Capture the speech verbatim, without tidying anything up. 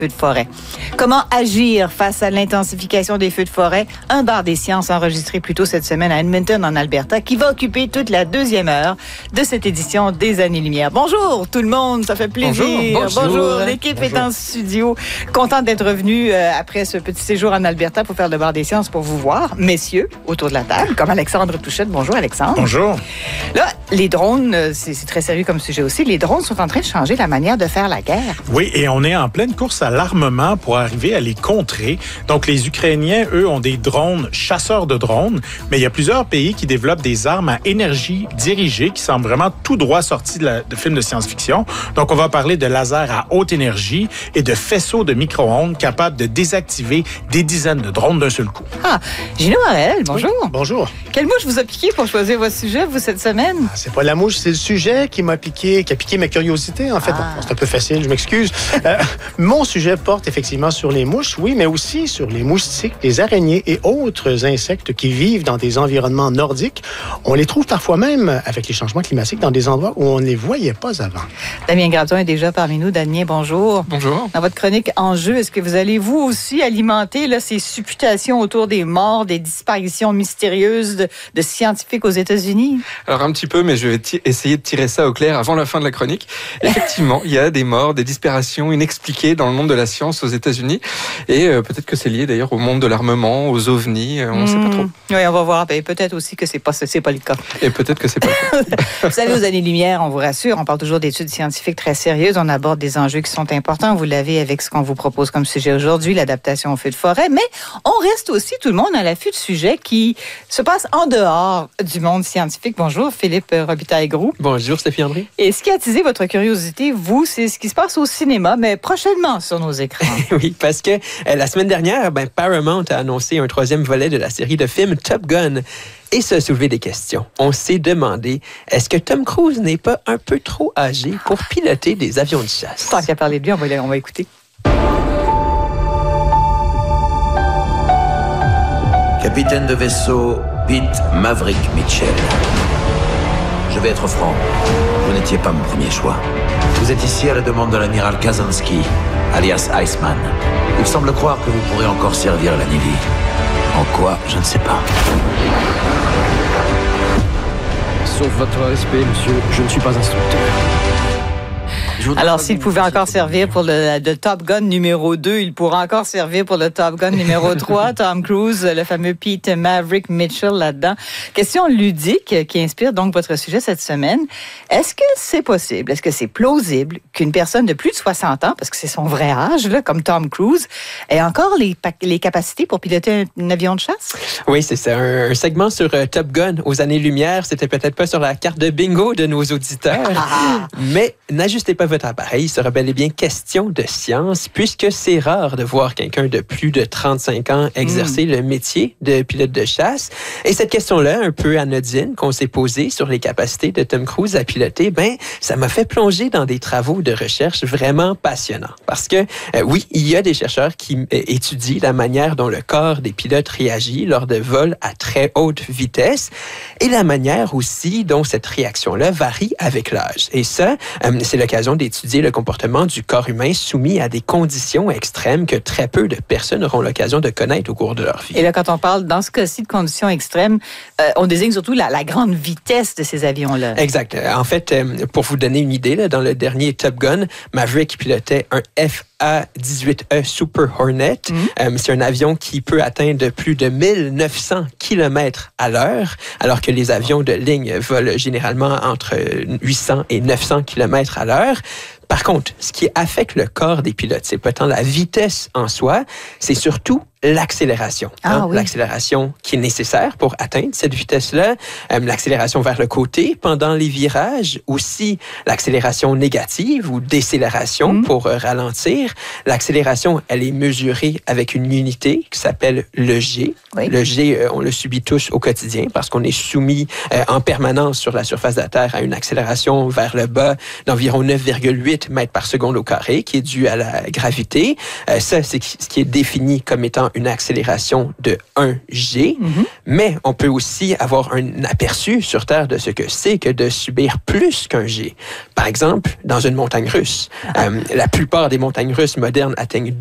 feux de forêt. Comment agir face à l'intensification des feux de forêt? Un bar des sciences enregistré plus tôt cette semaine à Edmonton, en Alberta, qui va occuper toute la deuxième heure de cette édition des Années-Lumière. Bonjour tout le monde, ça fait plaisir. Bonjour, bonjour. Bonjour. L'équipe bonjour. est en studio. Contente d'être revenue euh, après ce petit séjour en Alberta pour faire le bar des sciences pour vous voir, messieurs, autour de la table, comme Alexandre Touchette. Bonjour Alexandre. Bonjour. Là, les drones, c'est, c'est très sérieux comme sujet aussi. Les drones sont en train de changer la manière de faire la guerre. Oui, et on est en pleine course à l'armement pour arriver à les contrer. Donc, les Ukrainiens, eux, ont des drones, chasseurs de drones, mais il y a plusieurs pays qui développent des armes à énergie dirigée qui semblent vraiment tout droit sortis de, la, de films de science-fiction. Donc, on va parler de lasers à haute énergie et de faisceaux de micro-ondes capables de désactiver des dizaines de drones d'un seul coup. Ah, Gino Morel, bonjour. Oui, bonjour. Quelle mouche vous a piqué pour choisir votre sujet, vous, cette semaine? Ah, c'est pas la mouche, c'est le sujet qui m'a piqué, qui a piqué ma curiosité, en fait. Ah. Bon, c'est un peu facile, je m'excuse. euh, mon sujet porte effectivement sur les mouches, oui, mais aussi sur les moustiques, les araignées et autres insectes qui vivent dans des environnements nordiques. On les trouve parfois même, avec les changements climatiques, dans des endroits où on ne les voyait pas avant. Damien Graton est déjà parmi nous. Damien, bonjour. Bonjour. Dans votre chronique Enjeux, est-ce que vous allez, vous aussi, alimenter là, ces supputations autour des morts, des disparitions mystérieuses de, de scientifiques aux États-Unis? Alors un petit peu, mais je vais t- essayer de tirer ça au clair avant la fin de la chronique. Effectivement, il y a des morts, des disparitions inexpliquées dans le monde de la science aux États-Unis. Et euh, peut-être que c'est lié d'ailleurs au monde de l'armement, aux ovnis, euh, on ne mmh. sait pas trop. Oui, on va voir. Et peut-être aussi que c'est pas, c'est pas le cas. Et peut-être que c'est pas le cas. Vous savez, aux Années-Lumière, on vous rassure, on parle toujours d'études scientifiques très sérieuses, on aborde des enjeux qui sont importants. Vous l'avez avec ce qu'on vous propose comme sujet aujourd'hui, l'adaptation aux feux de forêt. Mais on reste aussi, tout le monde, à l'affût de sujets qui se passent en dehors du monde scientifique. Bonjour, Philippe Robitaille-Groux. Bonjour, Stéphie André. Et ce qui a attisé votre curiosité, vous, c'est ce qui se passe au cinéma, mais prochainement sur nos écrans. Oui, parce que euh, la semaine dernière, ben, Paramount a annoncé un troisième volet de la série de films Top Gun. Et ça a soulevé des questions. On s'est demandé, est-ce que Tom Cruise n'est pas un peu trop âgé pour piloter des avions de chasse? Tant qu'à parler de lui, on va, on va écouter. Capitaine de vaisseau Pete Maverick Mitchell. Je vais être franc, vous n'étiez pas mon premier choix. Vous êtes ici à la demande de l'amiral Kazansky, alias Iceman. Il semble croire que vous pourrez encore servir la Navy. En quoi, je ne sais pas. Sauf votre respect, monsieur, je ne suis pas instructeur. Alors, s'il pouvait encore servir pour le, le Top Gun numéro deux, il pourra encore servir pour le Top Gun numéro trois. Tom Cruise, le fameux Pete Maverick Mitchell là-dedans. Question ludique qui inspire donc votre sujet cette semaine. Est-ce que c'est possible, est-ce que c'est plausible qu'une personne de plus de soixante ans, parce que c'est son vrai âge, là, comme Tom Cruise, ait encore les, les capacités pour piloter un, un avion de chasse? Oui, c'est ça. Un, un segment sur uh, Top Gun aux Années-Lumière. C'était peut-être pas sur la carte de bingo de nos auditeurs. Ah. Mais n'ajustez pas votre appareil, il sera bel et bien question de science, puisque c'est rare de voir quelqu'un de plus de trente-cinq ans exercer mmh. le métier de pilote de chasse. Et cette question-là, un peu anodine, qu'on s'est posée sur les capacités de Tom Cruise à piloter, ben, ça m'a fait plonger dans des travaux de recherche vraiment passionnants. Parce que, euh, oui, il y a des chercheurs qui euh, étudient la manière dont le corps des pilotes réagit lors de vols à très haute vitesse et la manière aussi dont cette réaction-là varie avec l'âge. Et ça, euh, c'est l'occasion d'étudier le comportement du corps humain soumis à des conditions extrêmes que très peu de personnes auront l'occasion de connaître au cours de leur vie. Et là, quand on parle, dans ce cas-ci, de conditions extrêmes, euh, on désigne surtout la, la grande vitesse de ces avions-là. Exact. En fait, euh, pour vous donner une idée, là, dans le dernier Top Gun, Maverick pilotait un F A dix-huit E Super Hornet. Mm-hmm. Euh, c'est un avion qui peut atteindre plus de mille neuf cents kilomètres à l'heure, alors que les avions de ligne volent généralement entre huit cents et neuf cents kilomètres à l'heure. Par contre, ce qui affecte le corps des pilotes, c'est pas tant la vitesse en soi, c'est surtout l'accélération. Ah, hein? oui. L'accélération qui est nécessaire pour atteindre cette vitesse-là, euh, l'accélération vers le côté pendant les virages, aussi l'accélération négative ou décélération mmh. pour euh, ralentir. L'accélération, elle est mesurée avec une unité qui s'appelle le G. Oui. Le G, euh, on le subit tous au quotidien parce qu'on est soumis euh, en permanence sur la surface de la Terre à une accélération vers le bas d'environ neuf virgule huit huit mètres par seconde au carré, qui est dû à la gravité. Euh, ça, c'est ce qui est défini comme étant une accélération de un G. Mm-hmm. Mais on peut aussi avoir un aperçu sur Terre de ce que c'est que de subir plus qu'un G. Par exemple, dans une montagne russe. Ah. Euh, la plupart des montagnes russes modernes atteignent